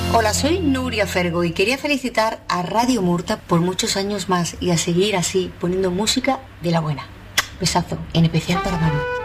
Hola, soy Nuria Fergo y quería felicitar a Radio Murta por muchos años más y a seguir así poniendo música de la buena. Besazo, en especial para Manu.